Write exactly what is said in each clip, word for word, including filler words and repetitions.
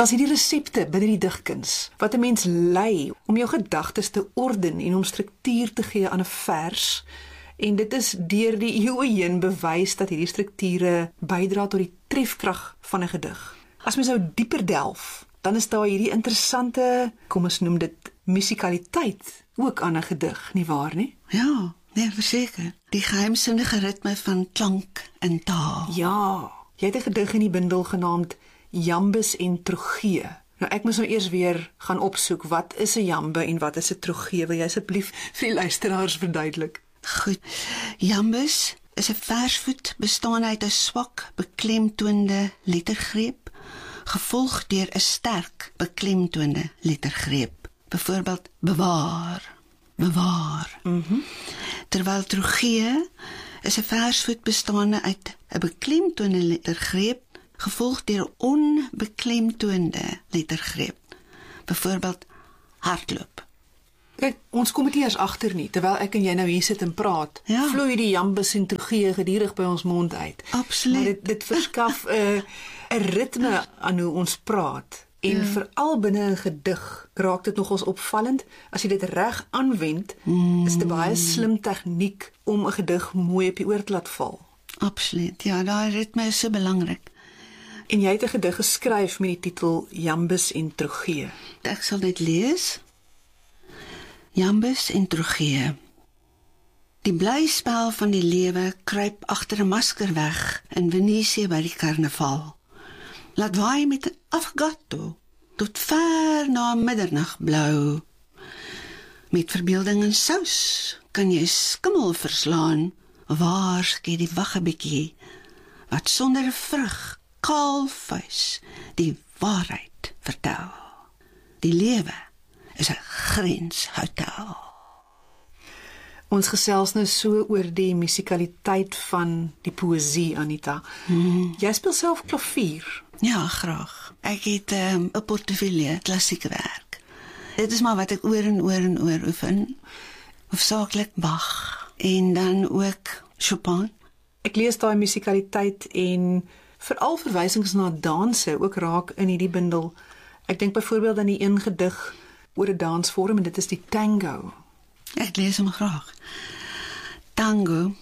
Daar's hierdie resepte binne die digkuns wat 'n mens lei om jou gedagtes te orden en om struktuur te gee aan 'n vers. En dit is deur die eeue heen bewys dat hierdie strukture bydra tot die trefkrag van 'n gedig. As mens nou dieper delf, dan is daar hierdie interessante, kom ons noem dit musikaliteit ook aan 'n gedig, nie waar nie? Ja, nee, verseker. Die geheimsinnige ritme van klank en taal. Ja, jy het 'n gedig in die bundel genaamd Jambus en Trogee. Nou ek moet nou eers weer gaan opsoek, wat is 'n jambe en wat is 'n trogee? Wil jy asseblief vir die luisteraars verduidelik? Goed. Jambus is 'n versvoet bestaande uit 'n swak beklemtoonde lettergreep, gevolg deur 'n sterk beklemtoonde lettergreep. Byvoorbeeld bewaar, bewaar. Mhm. Terwyl trogee is 'n versvoet bestaande uit 'n beklemtoonde lettergreep, gevolg deur 'n onbeklemtoonde lettergreep. Byvoorbeeld hardloop. Kyk, ons kom dit eers agter nie, terwyl ek en jy nou hier sit en praat. Ja. Vloei die jambus en trogee gedurig by ons mond uit. Absoluut. Maar dit dit verskaf 'n uh, 'n ritme aan hoe ons praat. En ja. Veral binne 'n gedig raak dit nogals opvallend. As jy dit reg aanwend, mm. is dit 'n baie slim tegniek om 'n gedig mooi op die oor te laat val. Absoluut. Ja, daai ritme is so belangrik. En jy het 'n gedig geskryf met die titel Jambus en Trogee. Ek sal dit lees. Jambus en Trogee. Die blyspel van die lewe kruip agter 'n masker weg in Venesië by die karnaval. Laat waai met 'n afgatto tot ver na middernag blou. Met verbeelding en sous kan jy skimmel verslaan, waar skiet die wagge bietjie, wat sonder vrug, kaal vuis, die waarheid vertel. Die lewe is 'n grenshotel. Ons gesels nou so oor die musikaliteit van die poësie, Anita. Hmm. Jy speel self klavier. Ja, graag. Ek het um, 'n portefeulje klassieke werk. Dit is maar wat ek oor en oor en oor oefen. Hoofsaaklik Bach en dan ook Chopin. Ek lees daai musikaliteit en veral verwysings na danse ook raak in hierdie bundel. Ek dink byvoorbeeld aan die een gedig oor 'n dansvorm en dit is die tango. Ek lees hom graag. Tango.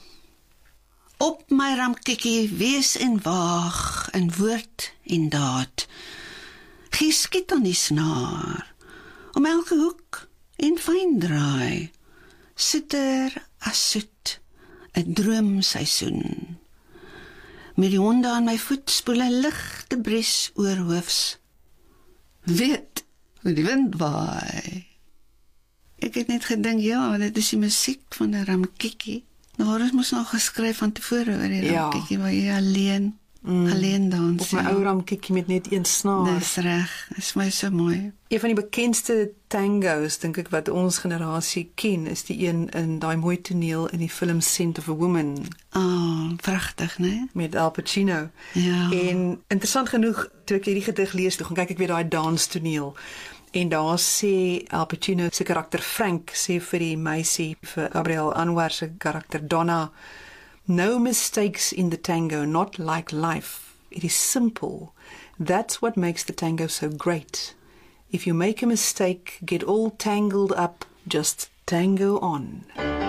Op my ramkikkie wees en waag in woord en daad. Geskiet aan die snaar, om elke hoek en fyn draai. Soeter as soet, 'n droomseisoen. Met die honde aan my voet spoel 'n ligte bries oor hoofs. Weet hoe die wind waai. Ek het net gedink, ja, dit is die musiek van 'n ramkikkie. Nou, daar is mos nog geskryf van tevore oor die Ja. ramkikkie waar jy alleen, mm. alleen dans. Op my ou ramkikkie met net een snaar. Dis reg, is my so mooi. Een van die bekendste tangos, dink ek, wat ons generasie ken, is die een in daai mooi toneel in die film Scent of a Woman. Ah, oh, pragtig, né? Met Al Pacino. Ja. En interessant genoeg, toe ek hierdie gedig lees, toe gaan kyk ek weer daai danstoneel. En daar sê Al Pacino se karakter Frank sê vir die meisie, vir Gabrielle Anwar se karakter Donna, no mistakes in the tango, not like life. It is simple. That's what makes the tango so great. If you make a mistake, get all tangled up, just tango on.